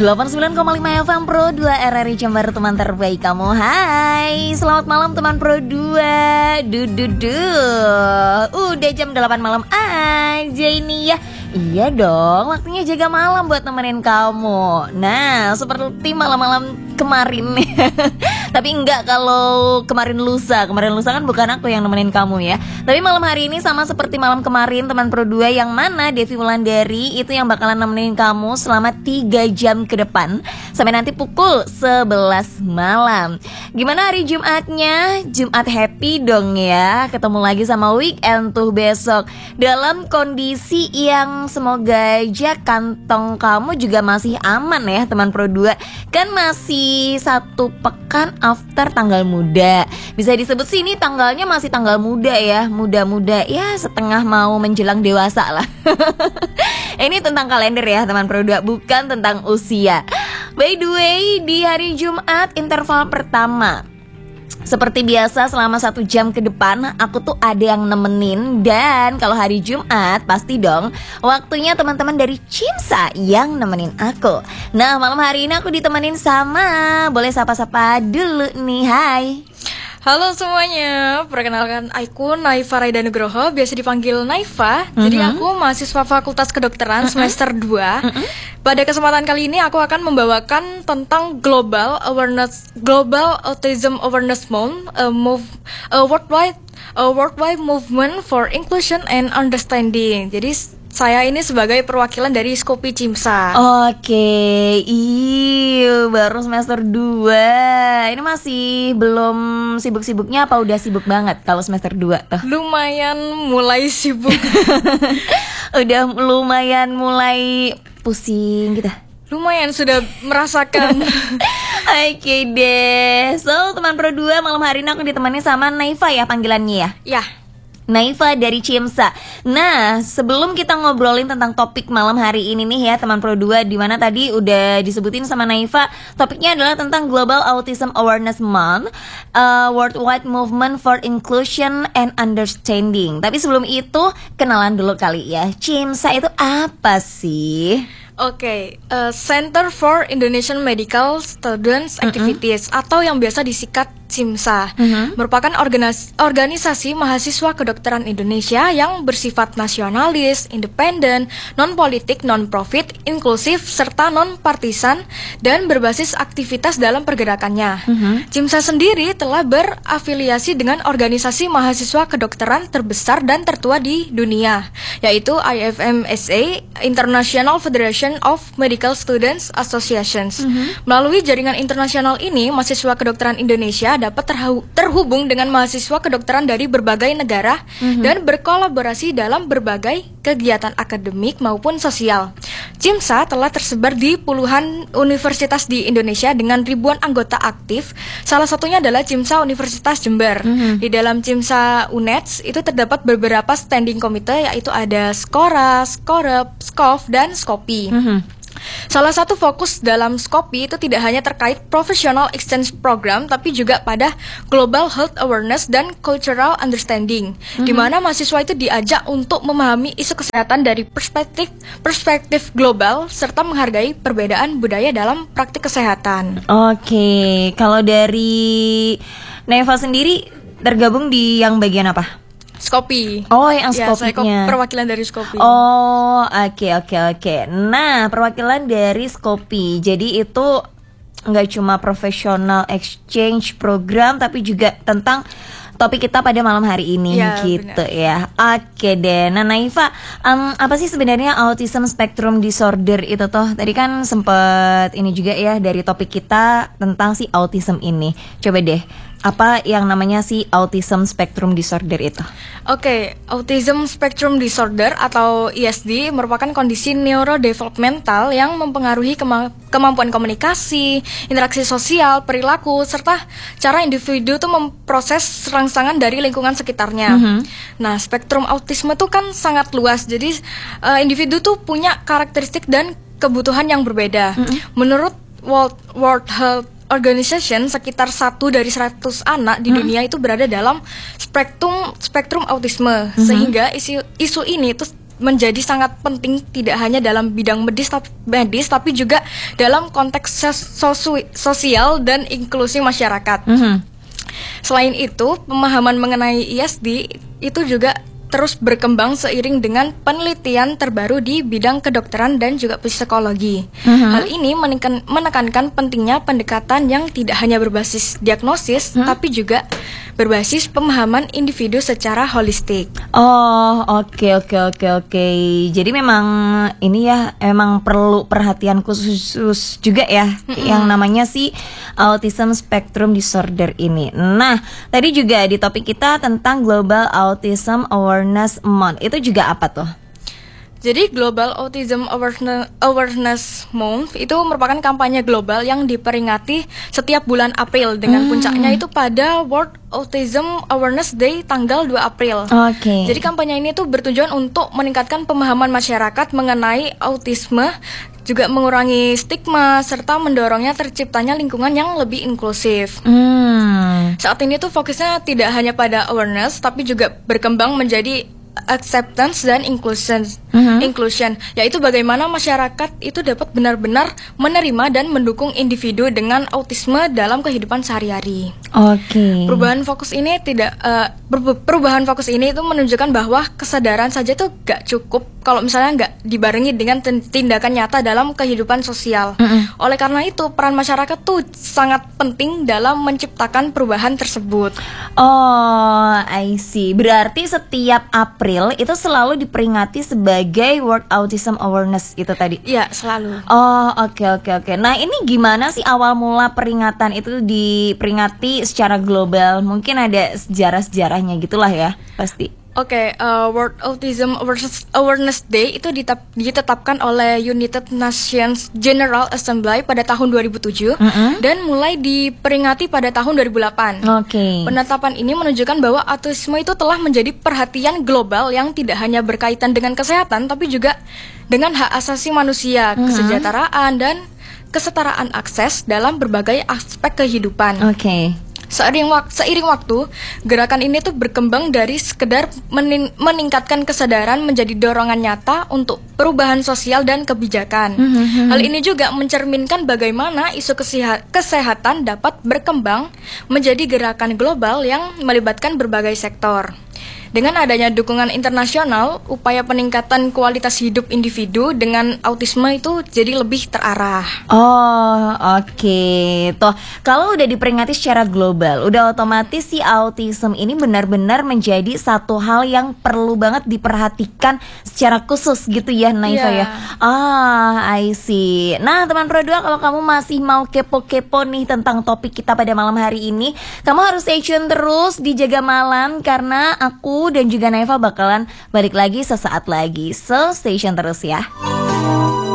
89,5 FM Pro 2 RRI Jember, teman terbaik kamu. Hai, selamat malam teman Pro 2. Udah jam 8 malam aja ini ya. Iya dong, waktunya jaga malam buat nemenin kamu. Nah, seperti malam-malam kemarin nih. Tapi enggak kalau kemarin lusa kan bukan aku yang nemenin kamu ya. Tapi malam hari ini sama seperti malam kemarin teman Pro 2, yang mana Devi Wulandari itu yang bakalan nemenin kamu selama 3 jam ke depan sampai nanti pukul 11 malam. Gimana hari Jumatnya? Jumat happy dong ya. Ketemu lagi sama weekend tuh besok, dalam kondisi yang semoga aja kantong kamu juga masih aman ya teman Pro 2. Kan masih 1 pekan after tanggal muda. Bisa disebut sih ini tanggalnya masih tanggal muda ya. Muda-muda ya, setengah mau menjelang dewasa lah. Ini tentang kalender ya teman Pro 2, bukan tentang usia. By the way, di hari Jumat interval pertama, seperti biasa selama 1 jam ke depan aku tuh ada yang nemenin. Dan kalau hari Jumat pasti dong waktunya teman-teman dari Cimsa yang nemenin aku. Nah, malam hari ini aku ditemenin sama, boleh sapa-sapa dulu nih. Hai. Halo semuanya, perkenalkan aku Naifa Raida Nugroho, biasa dipanggil Naifa. Jadi aku mahasiswa Fakultas Kedokteran semester 2. Pada kesempatan kali ini aku akan membawakan tentang Global Autism Awareness Month, a worldwide movement for inclusion and understanding. Jadi saya ini sebagai perwakilan dari Skopi Cimsa. Oke, baru semester 2. Ini masih belum sibuk-sibuknya apa udah sibuk banget kalau semester 2 tuh? Lumayan mulai sibuk. Udah lumayan mulai pusing gitu. Lumayan sudah merasakan. Oke deh. So, teman Pro 2, malam hari ini aku ditemani sama Naifa ya panggilannya ya? Ya. Naifa dari Cimsa. Nah, sebelum kita ngobrolin tentang topik malam hari ini nih ya teman Pro 2, di mana tadi udah disebutin sama Naifa, topiknya adalah tentang Global Autism Awareness Month, worldwide movement for inclusion and understanding. Tapi sebelum itu, kenalan dulu kali ya. Cimsa itu apa sih? Oke, Center for Indonesian Medical Students Activities atau yang biasa disingkat CIMSA, merupakan organisasi mahasiswa kedokteran Indonesia yang bersifat nasionalis, independen, non-politik, non-profit, inklusif, serta non-partisan, dan berbasis aktivitas dalam pergerakannya. CIMSA sendiri telah berafiliasi dengan organisasi mahasiswa kedokteran terbesar dan tertua di dunia, yaitu IFMSA, International Federation of Medical Students Associations. Melalui jaringan internasional ini, mahasiswa kedokteran Indonesia dapat terhubung dengan mahasiswa kedokteran dari berbagai negara dan berkolaborasi dalam berbagai kegiatan akademik maupun sosial. CIMSA telah tersebar di puluhan universitas di Indonesia dengan ribuan anggota aktif. Salah satunya adalah CIMSA Universitas Jember. Di dalam CIMSA UNEDS itu terdapat beberapa standing komite, yaitu ada SKORA, SKOREP, SKOF, dan SKOPI. Salah satu fokus dalam Skopi itu tidak hanya terkait professional exchange program, tapi juga pada global health awareness dan cultural understanding, di mana mahasiswa itu diajak untuk memahami isu kesehatan dari perspektif global serta menghargai perbedaan budaya dalam praktik kesehatan. Oke, kalau dari Neva sendiri tergabung di yang bagian apa? Skopi. Oh, yang ya, Skopinya. Saya perwakilan dari Skopi. Oh, oke. Nah, perwakilan dari Skopi. Jadi itu nggak cuma professional exchange program, tapi juga tentang topik kita pada malam hari ini ya, gitu benar. ya. Oke deh. Nah, Naifa, apa sih sebenarnya autism spectrum disorder itu toh? Tadi kan sempet ini juga ya dari topik kita tentang si autism ini. Coba deh, apa yang namanya si autism spectrum disorder itu? Oke, Autism Spectrum Disorder atau ISD merupakan kondisi neurodevelopmental yang mempengaruhi kemampuan komunikasi, interaksi sosial, perilaku, serta cara individu itu memproses rangsangan dari lingkungan sekitarnya. Nah, spektrum autisme itu kan sangat luas, jadi individu tuh punya karakteristik dan kebutuhan yang berbeda. Menurut World Health Organization, sekitar 1 dari 100 anak di dunia itu berada dalam spektrum autisme, sehingga isu ini itu menjadi sangat penting tidak hanya dalam bidang medis tapi juga dalam konteks sosial dan inklusi masyarakat. Selain itu, pemahaman mengenai ISD itu juga terus berkembang seiring dengan penelitian terbaru di bidang kedokteran dan juga psikologi. Hal ini menekankan pentingnya pendekatan yang tidak hanya berbasis diagnosis, tapi juga berbasis pemahaman individu secara holistik. Oh, oke. Jadi memang ini ya, emang perlu perhatian khusus juga ya, yang namanya si Autism Spectrum Disorder ini. Nah, tadi juga di topik kita tentang Global Autism Awareness Month, itu juga apa tuh? Jadi Global Autism Awareness Month itu merupakan kampanye global yang diperingati setiap bulan April dengan puncaknya itu pada World Autism Awareness Day tanggal 2 April. Jadi kampanye ini tuh bertujuan untuk meningkatkan pemahaman masyarakat mengenai autisme, juga mengurangi stigma serta mendorongnya terciptanya lingkungan yang lebih inklusif. Saat ini tuh fokusnya tidak hanya pada awareness tapi juga berkembang menjadi acceptance dan inclusion, yaitu bagaimana masyarakat itu dapat benar-benar menerima dan mendukung individu dengan autisme dalam kehidupan sehari-hari. Perubahan fokus ini itu menunjukkan bahwa kesadaran saja itu gak cukup kalau misalnya gak dibarengi dengan tindakan nyata dalam kehidupan sosial. Oleh karena itu, peran masyarakat tuh sangat penting dalam menciptakan perubahan tersebut. Oh, I see. Berarti setiap April itu selalu diperingati sebagai World Autism Awareness itu tadi? Iya, selalu. Oh, oke. Nah, ini gimana sih awal mula peringatan itu diperingati secara global? Mungkin ada sejarah-sejarahnya gitulah ya, pasti. World Autism Awareness Day itu ditetapkan oleh United Nations General Assembly pada tahun 2007 dan mulai diperingati pada tahun 2008. Penetapan ini menunjukkan bahwa autisme itu telah menjadi perhatian global yang tidak hanya berkaitan dengan kesehatan tapi juga dengan hak asasi manusia, kesejahteraan dan kesetaraan akses dalam berbagai aspek kehidupan. Seiring waktu, gerakan ini tuh berkembang dari sekedar meningkatkan kesadaran menjadi dorongan nyata untuk perubahan sosial dan kebijakan. Hal ini juga mencerminkan bagaimana isu kesehatan dapat berkembang menjadi gerakan global yang melibatkan berbagai sektor. Dengan adanya dukungan internasional, upaya peningkatan kualitas hidup individu dengan autisme itu jadi lebih terarah. Tuh, kalau udah diperingati secara global, udah otomatis si autism ini benar-benar menjadi satu hal yang perlu banget diperhatikan secara khusus gitu ya, Naifa ya. I see. Nah, teman Pro 2, kalau kamu masih mau kepo-kepo nih tentang topik kita pada malam hari ini, kamu harus stay tune terus di Jaga Malam karena aku dan juga Naifa bakalan balik lagi sesaat lagi. So, stay tune terus ya.